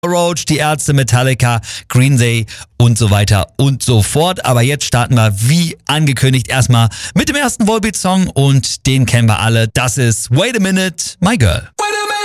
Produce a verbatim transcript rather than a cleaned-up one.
Roach, die Ärzte, Metallica, Green Day und so weiter und so fort. Aber jetzt starten wir, wie angekündigt, erstmal mit dem ersten Volbeat-Song und den kennen wir alle. Das ist Wait a Minute, My Girl.